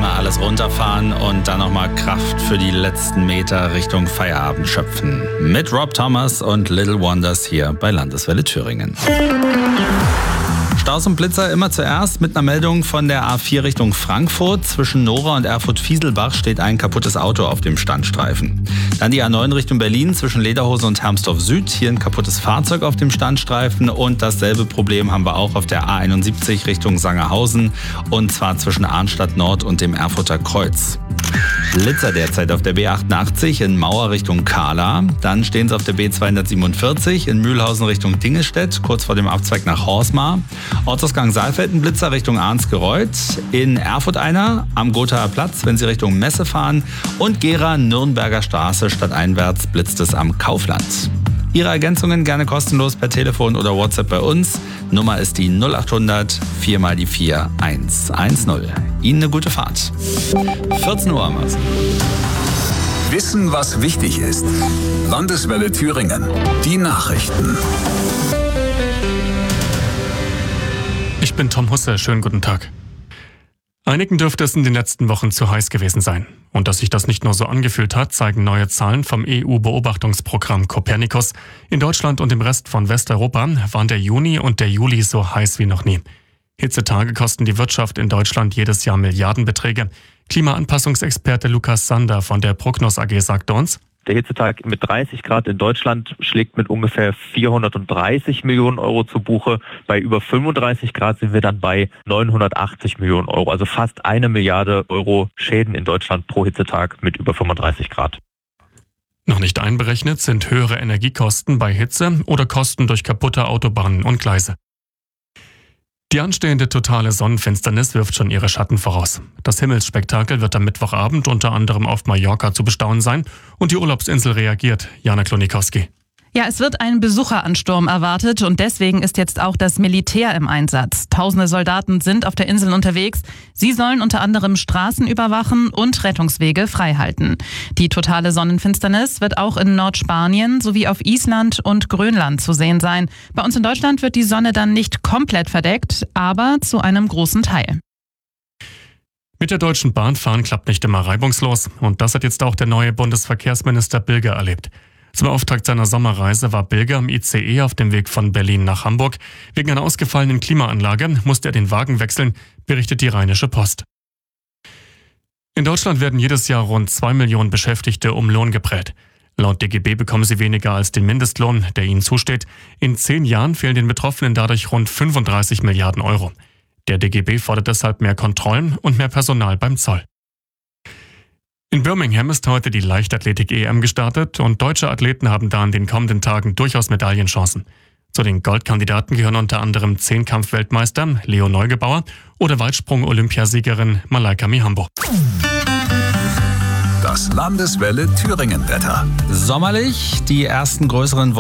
erstmal alles runterfahren und dann nochmal Kraft für die letzten Meter Richtung Feierabend schöpfen. Mit Rob Thomas und Little Wonders hier bei Landeswelle Thüringen. Staus und Blitzer immer zuerst mit einer Meldung von der A4 Richtung Frankfurt. Zwischen Nora und Erfurt-Fieselbach steht ein kaputtes Auto auf dem Standstreifen. Dann die A9 Richtung Berlin zwischen Lederhose und Hermsdorf Süd. Hier ein kaputtes Fahrzeug auf dem Standstreifen. Und dasselbe Problem haben wir auch auf der A71 Richtung Sangerhausen. Und zwar zwischen Arnstadt Nord und dem Erfurter Kreuz. Blitzer derzeit auf der B88 in Mauer Richtung Kahla. Dann stehen sie auf der B247 in Mühlhausen Richtung Dingelstedt, kurz vor dem Abzweig nach Horsmar. Ortsausgang Saalfeld ein Blitzer Richtung Arnsgereuth. In Erfurt einer am Gothaer Platz, wenn Sie Richtung Messe fahren. Und Gera Nürnberger Straße stadteinwärts blitzt es am Kaufland. Ihre Ergänzungen gerne kostenlos per Telefon oder WhatsApp bei uns. Nummer ist die 0800 4x4 110. Ihnen eine gute Fahrt. 14 Uhr am Abend. Wissen, was wichtig ist. Landeswelle Thüringen. Die Nachrichten. Ich bin Tom Husse, schönen guten Tag. Einigen dürfte es in den letzten Wochen zu heiß gewesen sein. Und dass sich das nicht nur so angefühlt hat, zeigen neue Zahlen vom EU-Beobachtungsprogramm Copernicus. In Deutschland und im Rest von Westeuropa waren der Juni und der Juli so heiß wie noch nie. Hitzetage kosten die Wirtschaft in Deutschland jedes Jahr Milliardenbeträge. Klimaanpassungsexperte Lukas Sander von der Prognos AG sagte uns: Der Hitzetag mit 30 Grad in Deutschland schlägt mit ungefähr 430 Millionen Euro zu Buche. Bei über 35 Grad sind wir dann bei 980 Millionen Euro. Also fast 1 Milliarde Euro Schäden in Deutschland pro Hitzetag mit über 35 Grad. Noch nicht einberechnet sind höhere Energiekosten bei Hitze oder Kosten durch kaputte Autobahnen und Gleise. Die anstehende totale Sonnenfinsternis wirft schon ihre Schatten voraus. Das Himmelsspektakel wird am Mittwochabend unter anderem auf Mallorca zu bestaunen sein und die Urlaubsinsel reagiert. Jana Klonikowski. Ja, es wird ein Besucheransturm erwartet und deswegen ist jetzt auch das Militär im Einsatz. Tausende Soldaten sind auf der Insel unterwegs. Sie sollen unter anderem Straßen überwachen und Rettungswege freihalten. Die totale Sonnenfinsternis wird auch in Nordspanien sowie auf Island und Grönland zu sehen sein. Bei uns in Deutschland wird die Sonne dann nicht komplett verdeckt, aber zu einem großen Teil. Mit der Deutschen Bahn fahren klappt nicht immer reibungslos und das hat jetzt auch der neue Bundesverkehrsminister Bilger erlebt. Zum Auftakt seiner Sommerreise war Bilger am ICE auf dem Weg von Berlin nach Hamburg. Wegen einer ausgefallenen Klimaanlage musste er den Wagen wechseln, berichtet die Rheinische Post. In Deutschland werden jedes Jahr rund 2 Millionen Beschäftigte um Lohn geprellt. Laut DGB bekommen sie weniger als den Mindestlohn, der ihnen zusteht. In 10 Jahren fehlen den Betroffenen dadurch rund 35 Milliarden Euro. Der DGB fordert deshalb mehr Kontrollen und mehr Personal beim Zoll. In Birmingham ist heute die Leichtathletik-EM gestartet und deutsche Athleten haben da in den kommenden Tagen durchaus Medaillenchancen. Zu den Goldkandidaten gehören unter anderem 10-Kampf-Weltmeister Leo Neugebauer oder Weitsprung-Olympiasiegerin Malaika Mihambo. Das Landeswelle Thüringen-Wetter. Sommerlich, die ersten größeren